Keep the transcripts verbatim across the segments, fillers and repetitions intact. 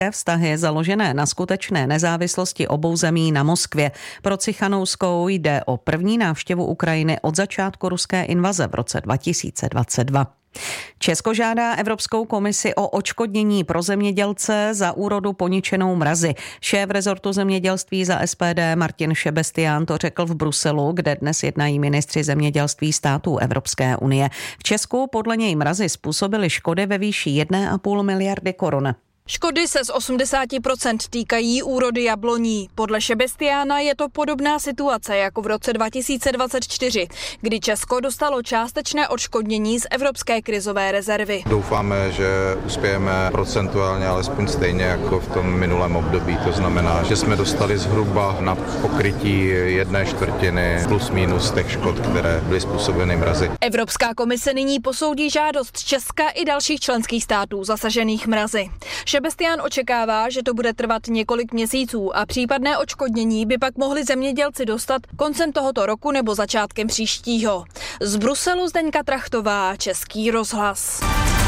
vztahy založené na skutečné nezávislosti obou zemí na Moskvě. Pro Cichanouskou jde o první návštěvu Ukrajiny od začátku ruské invaze v roce dva tisíce dvacet dva. Česko žádá Evropskou komisi o odškodnění pro zemědělce za úrodu poničenou mrazy. Šéf rezortu zemědělství za S P D Martin Šebestián to řekl v Bruselu, kde dnes jednají ministři zemědělství států Evropské unie. V Česku podle něj mrazy způsobily škody ve výši jedna a půl miliardy korun. Škody se z osmdesát procent týkají úrody jabloní. Podle Šebestiána je to podobná situace jako v roce dva tisíce dvacet čtyři, kdy Česko dostalo částečné odškodnění z Evropské krizové rezervy. Doufáme, že uspějeme procentuálně alespoň stejně jako v tom minulém období. To znamená, že jsme dostali zhruba na pokrytí jedné čtvrtiny plus minus těch škod, které byly způsobeny mrazy. Evropská komise nyní posoudí žádost Česka i dalších členských států zasažených mrazy. Šebestián očekává, že to bude trvat několik měsíců a případné odškodnění by pak mohli zemědělci dostat koncem tohoto roku nebo začátkem příštího. Z Bruselu Zdeňka Trachtová, Český rozhlas.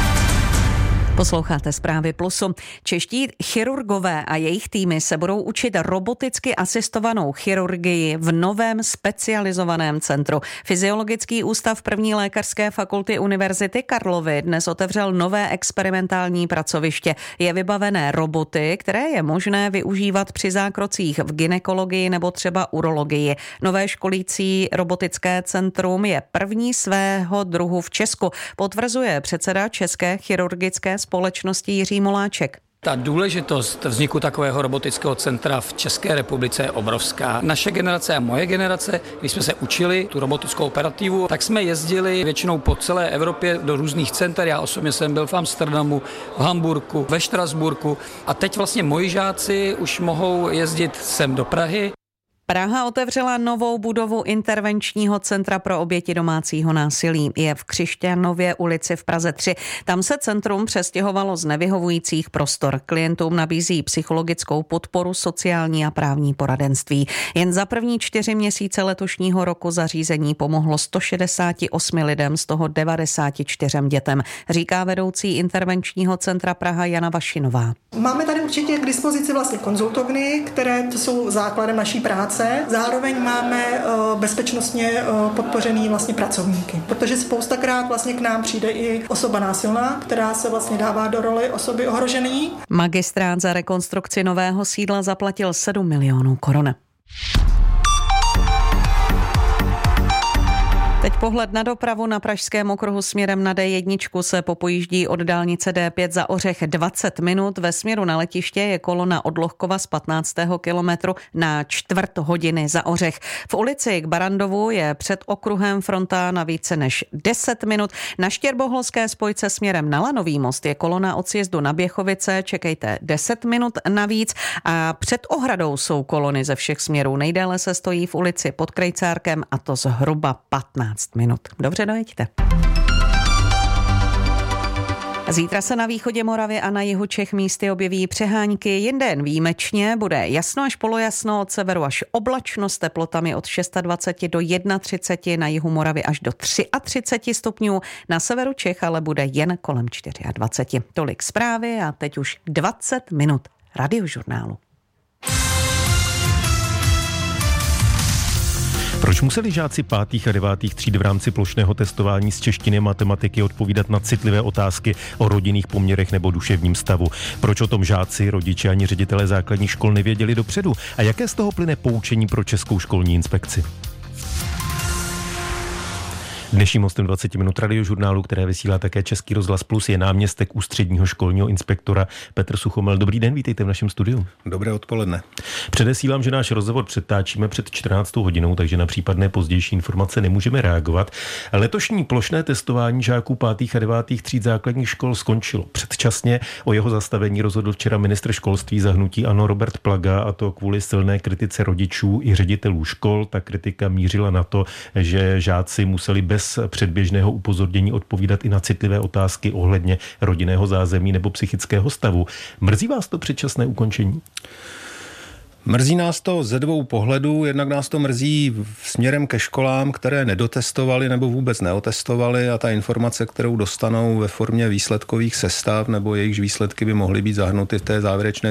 Posloucháte Zprávy Plusu. Čeští chirurgové a jejich týmy se budou učit roboticky asistovanou chirurgii v novém specializovaném centru. Fyziologický ústav první lékařské fakulty Univerzity Karlovy dnes otevřel nové experimentální pracoviště. Je vybavené roboty, které je možné využívat při zákrocích v gynekologii nebo třeba urologii. Nové školící robotické centrum je první svého druhu v Česku, potvrzuje předseda České chirurgické společnosti Jiří Moláček. Ta důležitost vzniku takového robotického centra v České republice je obrovská. Naše generace a moje generace, když jsme se učili tu robotickou operativu, tak jsme jezdili většinou po celé Evropě do různých center. Já osobně jsem byl v Amsterdamu, v Hamburku, ve Štrasburku a teď vlastně moji žáci už mohou jezdit sem do Prahy. Praha otevřela novou budovu intervenčního centra pro oběti domácího násilí. Je v Křišťanově ulici v Praze tři. Tam se centrum přestěhovalo z nevyhovujících prostor. Klientům nabízí psychologickou podporu, sociální a právní poradenství. Jen za první čtyři měsíce letošního roku zařízení pomohlo sto šedesát osm lidem, z toho devadesát čtyři dětem, říká vedoucí intervenčního centra Praha Jana Vašinová. Máme tady určitě k dispozici vlastně konzultovny, které jsou základem naší práce. Zároveň máme bezpečnostně podpořený vlastně pracovníky, protože spoustakrát vlastně k nám přijde i osoba násilná, která se vlastně dává do roli osoby ohrožené. Magistrát za rekonstrukci nového sídla zaplatil sedm milionů korun. Teď pohled na dopravu. Na pražském okruhu směrem na D jedna se popojíždí od dálnice D pět za Ořech dvacet minut. Ve směru na letiště je kolona od Lohkova z patnáctého kilometru na čtvrt hodiny za Ořech. V ulici k Barandovu je před okruhem fronta na více než deset minut. Na Štěrboholské spojce směrem na Lanový most je kolona od sjezdu na Běchovice. Čekejte deset minut navíc. A před ohradou jsou kolony ze všech směrů. Nejdéle se stojí v ulici pod Krejcárkem a to zhruba patnáct minut. Dobře, dojeďte. Zítra se na východě Moravy a na jihu Čech místy objeví přehánky, jinde jen výjimečně, bude jasno až polojasno, od severu až oblačno s teplotami od dvacet šest do třicet jedna, na jihu Moravy až do třicet tři stupňů, na severu Čech ale bude jen kolem dvacet čtyři. Tolik zprávy a teď už dvacet minut radiožurnálu. Proč museli žáci pátých a devátých tříd v rámci plošného testování z češtiny a matematiky odpovídat na citlivé otázky o rodinných poměrech nebo duševním stavu? Proč o tom žáci, rodiče ani ředitelé základních škol nevěděli dopředu? A jaké z toho plyne poučení pro Českou školní inspekci? Dnešním hostem dvacet minut radiožurnálu, které vysílá také Český rozhlas Plus, je náměstek ústředního školního inspektora Petr Suchomel. Dobrý den, vítejte v našem studiu. Dobré odpoledne. Předesílám, že náš rozhovor přetáčíme před čtrnáctou hodinou, takže na případné pozdější informace nemůžeme reagovat. Letošní plošné testování žáků pátých a devátých tříd základních škol skončilo předčasně. O jeho zastavení rozhodl včera ministr školství za hnutí ANO Robert Plaga, a to kvůli silné kritice rodičů i ředitelů škol. Ta kritika mířila na to, že žáci museli bez předběžného upozornění odpovídat i na citlivé otázky ohledně rodinného zázemí nebo psychického stavu. Mrzí vás to předčasné ukončení? Mrzí nás to ze dvou pohledů. Jednak nás to mrzí směrem ke školám, které nedotestovali nebo vůbec neotestovali, a ta informace, kterou dostanou ve formě výsledkových sestav nebo jejichž výsledky by mohly být zahrnuty v té závěrečné